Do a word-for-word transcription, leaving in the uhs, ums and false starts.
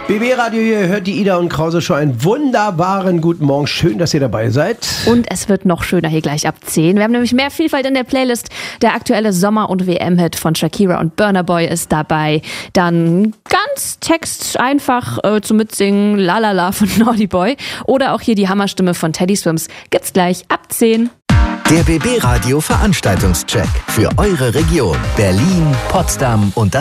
B B-Radio hier, hört die Ida und Krause Show. Einen wunderbaren guten Morgen. Schön, dass ihr dabei seid. Und es wird noch schöner hier gleich ab zehn. Wir haben nämlich mehr Vielfalt in der Playlist. Der aktuelle Sommer- und W M-Hit von Shakira und Burna Boy ist dabei. Dann ganz Text einfach äh, zum Mitsingen, La La La von Naughty Boy. Oder auch hier die Hammerstimme von Teddy Swims. Gibt's gleich ab zehn. Der B B-Radio Veranstaltungscheck für eure Region. Berlin, Potsdam und das